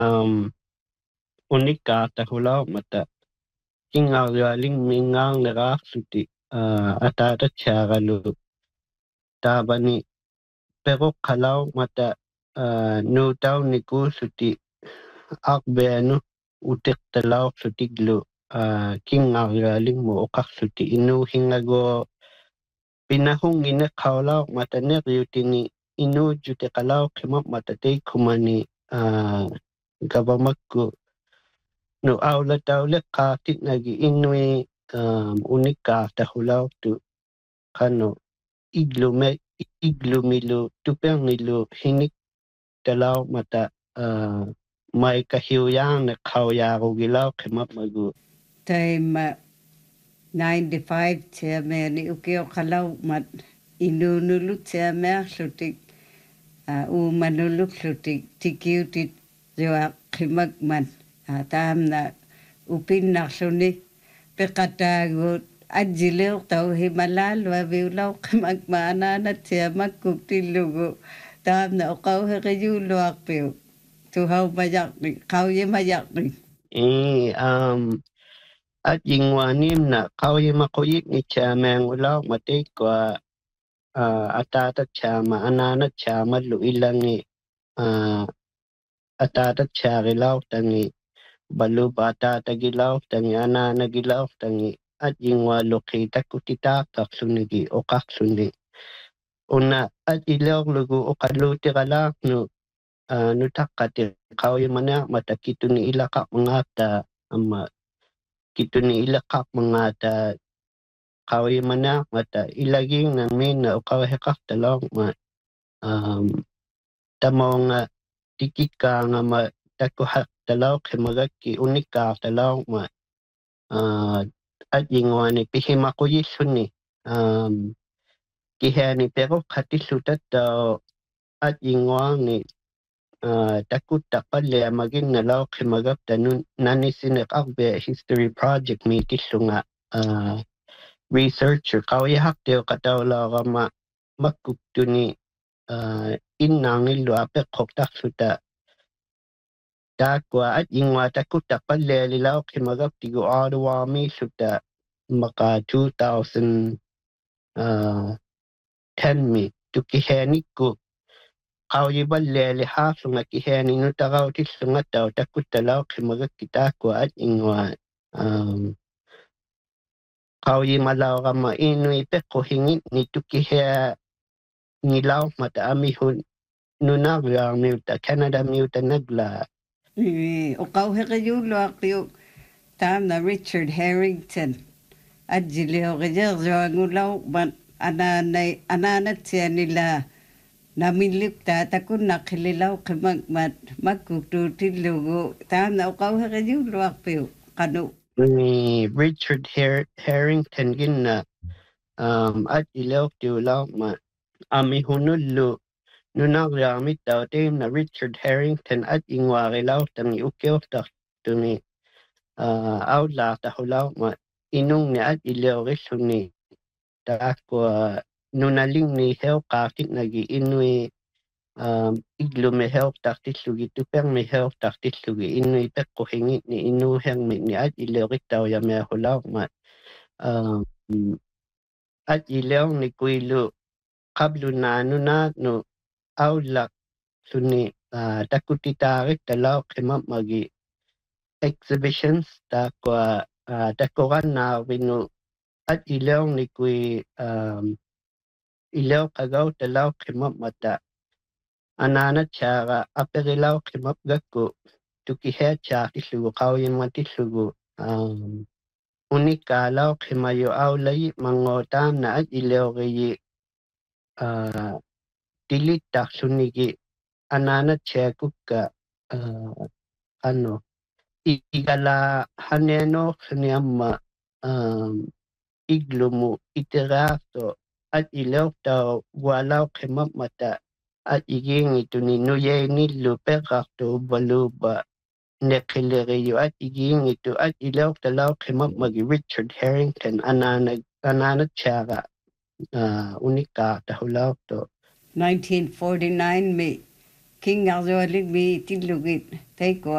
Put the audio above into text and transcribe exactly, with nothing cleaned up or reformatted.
um unika ta hulau mata kinga galing mingang nera suti uh, atata chagalu tabani pero kalau mata uh, nu tau niku suti akbenu utik talau suti glu uh, kinga galing mo okak suti inu hingago pinahung ina kaulau mata ne riutini inu jute kalau kemap mata te kumani uh, gabamakku no aula taule qatit nagi inui um, unika tahulau tu kano iglume iglumilu tupengilu hinik talau mata uh, mai kahiuyang na kauyago gilau kemap magu Time ninety-five chairman ukio kalau mat inunulu chairman sutik u manulu sutik tikiutit joa khimak man tam na upin naksuni pekatagut ajileu tau himalal wa biulau khimak mana na chairman kuktilugu tam na ukau hekayu luak piu tu hau mayak ni kau ye mayak ni eh um at yingwanim na kauye makoyit ni chamang ulau mate kwa uh, atata chama anana chama lu ilangi uh, atata chagilaw tangi balu bata tagilaw tangi anana gilaw tangi at yingwa lokita kutita kaksunigi o kaksundi una at ilaw lugu o kaluti kalak no uh, nutakati kauye mana matakitu ni ilakak mangata ama kitu ni ilakak mangata kauye mana mata ilaging nang mina o kawahekak talong ma um, tamong uh, tikika nga ma takuhak talaw kimagaki unika talaw ma uh, at yingwani pihima ko yisuni um, kihani pero katisutat daw at yingwani uh, takut takpale maging nalaw kimagap tanun nanisinek akbe history project mi tisunga uh, researcher kawihak teo kataw law ma magkuktuni uh, inangilo apek koktak suta takwa at ingwa takut takpale lilaw kimagap tigo adawami suta maka two thousand ten mi tukiheni ko kawye balle li hasunga kiheni nutagaw tisunga taw takut talaw kimagap kitakwa at ingwa um, kawye malaw kama inu ipeko hingit ni tukihe nilaw mata amihun nunagla miuta Canada miuta nagla ukau hekayu luak piu tam na Richard Harrington ajileo gejer joangulau ban ananay ananat siya nila namilip ta takun nakililaw kimag mat magkututilugo tam na ukau hekayu luak piu kanu ni Richard Her Harrington gina um at ilaw tiulaw ma ami hunulu nunag ramit daw tim na Richard Harrington at ingwarilaw tangi ukyo tak tuni uh, awla tahulaw ma inung ni at ilaw risuni takwa nunaling ni heo kakit nagi inui um, iglo me heo taktis sugi tupeng me heo taktis sugi inui pek ko hingit ni inu heng mi ni at ilaw ritaw ya me hulaw ma um, at ilaw ni kuilu kablu na nuna no awla suni uh, takutitarik talaw kimap magi exhibitions takwa uh, takoran na winu at ilaw ni kui um, ilaw kagaw talaw kimap mata anana chara aperilaw kimap gakko tukihe cha tisugu kawin matisugu um, unikalaw kimayo awlay mangotam na at ilaw gayi uh, tilitak sunigi anana chekuka uh, ano igala haneno kanyama um, iglumu iterato at ilaw taw walaw kimap mata at iging ito ni nuye ni luperakto baluba nekileriyo at iging ito at ilaw talaw kimap magi Richard Harrington ananag ananag chara uh, unika tahulaw to nineteen forty-nine mi king arjoalik mi tilugit taiko